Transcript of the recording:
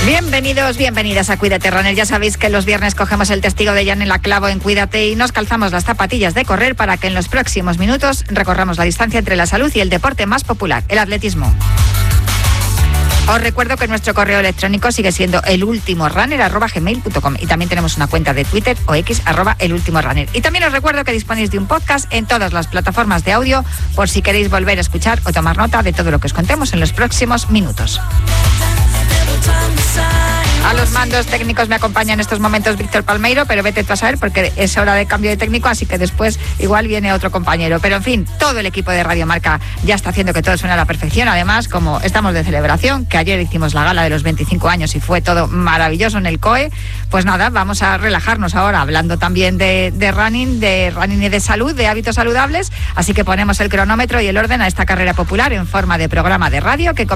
Bienvenidos, bienvenidas a Cuídate Runner. Ya sabéis que los viernes cogemos el testigo de Yanela Clavo en Cuídate y nos calzamos las zapatillas de correr para que en los próximos minutos recorramos la distancia entre la salud y el deporte más popular, el atletismo. Os recuerdo que nuestro correo electrónico sigue siendo elultimorunner@gmail.com y también tenemos una cuenta de Twitter o X @elultimorunner. Y también os recuerdo que disponéis de un podcast en todas las plataformas de audio por si queréis volver a escuchar o tomar nota de todo lo que os contemos en los próximos minutos. A los mandos técnicos me acompaña en estos momentos Víctor Palmeiro, pero vete tú a saber porque es hora de cambio de técnico, así que después igual viene otro compañero. Pero en fin, todo el equipo de Radio Marca ya está haciendo que todo suene a la perfección. Además, como estamos de celebración, que ayer hicimos la gala de los 25 años y fue todo maravilloso en el COE, pues nada, vamos a relajarnos ahora hablando también de running y de salud, de hábitos saludables. Así que ponemos el cronómetro y el orden a esta carrera popular en forma de programa de radio que